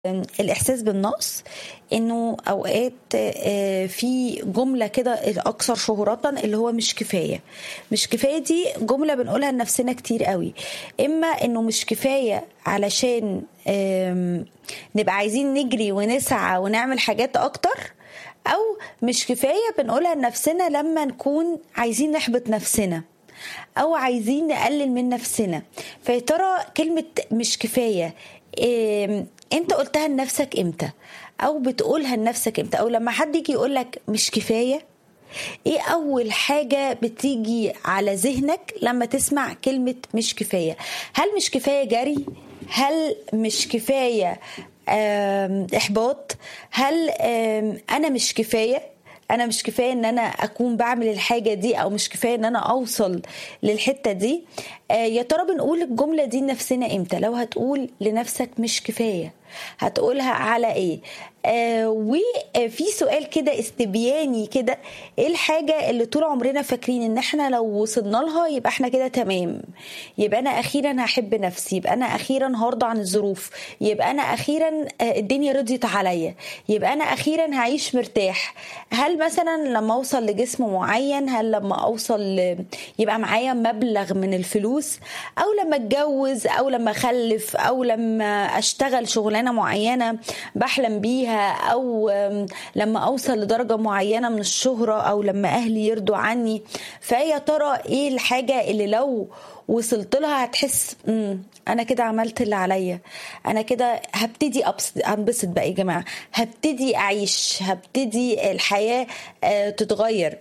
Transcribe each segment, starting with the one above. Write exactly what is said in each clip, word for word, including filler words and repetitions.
الإحساس بالنقص إنه أوقات آه، في جملة كده الأكثر شهرة اللي هو مش كفاية. مش كفاية دي جملة بنقولها لنفسنا كتير قوي، إما إنه مش كفاية علشان آم، نبقى عايزين نجري ونسعى ونعمل حاجات أكتر، أو مش كفاية بنقولها لنفسنا لما نكون عايزين نحبط نفسنا أو عايزين نقلل من نفسنا. فيا ترى كلمة مش كفاية إيه انت قلتها لنفسك امتى، او بتقولها لنفسك امتى؟ او لما حد يجي يقولك مش كفاية، ايه اول حاجة بتيجي على ذهنك لما تسمع كلمة مش كفاية؟ هل مش كفاية جري؟ هل مش كفاية آم، احباط؟ هل آم، انا مش كفاية؟ انا مش كفايه ان انا اكون بعمل الحاجه دي، او مش كفايه ان انا اوصل للحته دي؟ آه يا ترى بنقول الجمله دي لنفسنا امتى؟ لو هتقول لنفسك مش كفايه هتقولها على ايه؟ آه وفي سؤال كده استبياني كده، ايه الحاجه اللي طول عمرنا فاكرين ان احنا لو وصلنا لها يبقى احنا كده تمام، يبقى انا اخيرا هحب نفسي، يبقى انا اخيرا هرضى عن الظروف، يبقى انا اخيرا آه الدنيا رضيت عليا، يبقى انا اخيرا هعيش مرتاح؟ هل مثلا لما اوصل لجسم معين؟ هل لما اوصل ل... يبقى معايا مبلغ من الفلوس؟ او لما اتجوز؟ او لما اخلف؟ او لما اشتغل شغلانه معينه بحلم بيها؟ او لما اوصل لدرجه معينه من الشهره؟ او لما اهلي يرضوا عني؟ فيا ترى ايه الحاجه اللي لو وصلت لها هتحس امم انا كده عملت اللي عليا، انا كده هبتدي انبسط بقى يا جماعه، هبتدي اعيش، هبتدي الحياه آه تتغير؟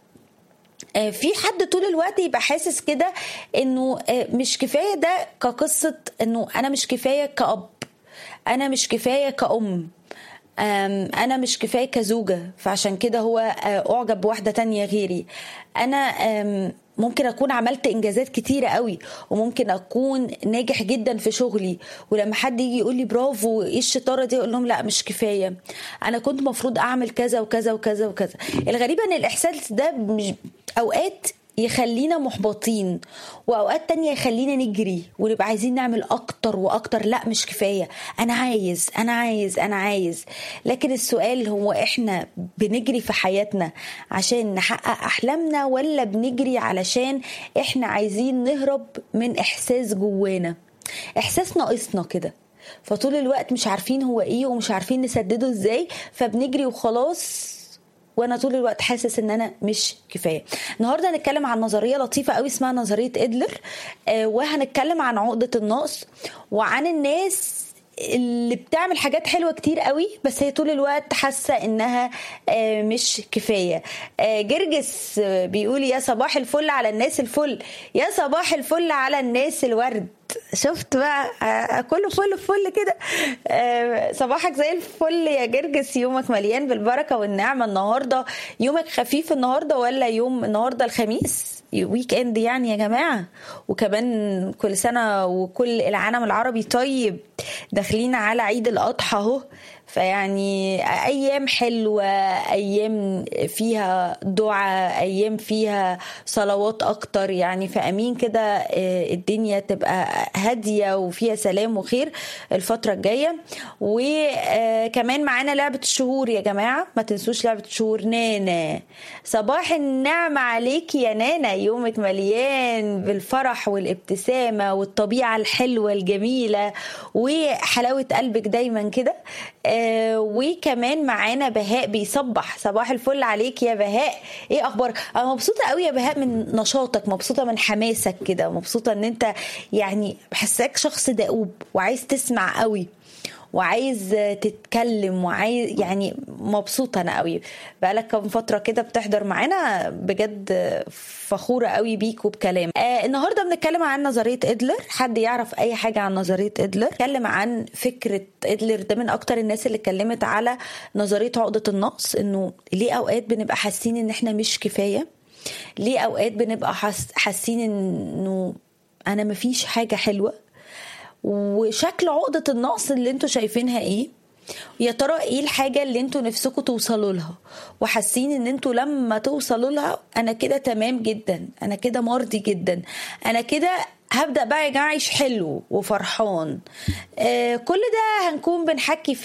آه في حد طول الوقت يبقى حاسس كده انه آه مش كفايه، ده كقصه انه انا مش كفايه كأب، انا مش كفايه كأم، أنا مش كفاية كزوجة، فعشان كده هو أعجب بواحدة تانية غيري. أنا ممكن أكون عملت إنجازات كتيرة قوي، وممكن أكون ناجح جدا في شغلي، ولما حد يجي يقول لي برافو إيه الشطارة دي، أقول لهم لا مش كفاية، أنا كنت مفروض أعمل كذا وكذا وكذا وكذا. الغريبة أن الإحساس ده مش أوقات يخلينا محبطين، واوقات تانية يخلينا نجري ونبقى عايزين نعمل اكتر واكتر. لا مش كفاية، انا عايز انا عايز انا عايز. لكن السؤال هو احنا بنجري في حياتنا عشان نحقق احلامنا، ولا بنجري علشان احنا عايزين نهرب من احساس جوانا، احساس ناقصنا كده، فطول الوقت مش عارفين هو ايه ومش عارفين نسدده ازاي، فبنجري وخلاص وانا طول الوقت حاسس ان انا مش كفايه. النهارده هنتكلم عن نظريه لطيفه قوي اسمها نظريه ادلر، آه وهنتكلم عن عقده النقص، وعن الناس اللي بتعمل حاجات حلوه كتير قوي بس هي طول الوقت حاسه انها آه مش كفايه. آه جرجس بيقول يا صباح الفل على الناس الفل، يا صباح الفل على الناس الورد. شفت بقى آه كله فل فل كده. آه صباحك زي الفل يا جرجس، يومك مليان بالبركه والنعمه. النهارده يومك خفيف النهارده ولا يوم النهارده الخميس ويك اند يعني يا جماعه، وكمان كل سنه وكل العالم العربي طيب، داخلين على عيد الاضحى اهو، فيعني ايام حلوه، ايام فيها دعاء، ايام فيها صلوات اكتر يعني، فامين كده الدنيا تبقى هاديه وفيها سلام وخير الفتره الجايه. وكمان معانا لعبه الشهور يا جماعه، ما تنسوش لعبه الشهور. نانا صباح النعمه عليك يا نانا، يومك مليان بالفرح والابتسامه والطبيعه الحلوه الجميله وحلاوه قلبك دايما كده. آه وكمان معانا بهاء بيصبح، صباح الفل عليك يا بهاء، ايه اخبارك؟ انا مبسوطه قوي يا بهاء من نشاطك، مبسوطه من حماسك كده، مبسوطه ان انت يعني بحسك شخص دؤوب وعايز تسمع قوي وعايز تتكلم وعايز يعني، مبسوطه انا قوي. بقالك كم فتره كده بتحضر معانا، بجد فخوره قوي بيك وبكلام. آه النهارده بنتكلم عن نظريه ادلر. حد يعرف اي حاجه عن نظريه ادلر؟ اتكلم عن فكره ادلر، ده من اكتر الناس اللي اتكلمت على نظريه عقده النقص، انه ليه اوقات بنبقى حاسين ان احنا مش كفايه، ليه اوقات بنبقى حاسين انه انا مفيش حاجه حلوه، وشكل عقدة النقص اللي انتوا شايفينها ايه؟ يا ترى ايه الحاجة اللي انتوا نفسكوا توصلوا لها وحاسين ان انتوا لما توصلوا لها انا كده تمام جدا، انا كده مرضي جدا، انا كده هبدأ بقى يا جماعة أعيش حلو وفرحان. آه كل ده هنكون بنحكي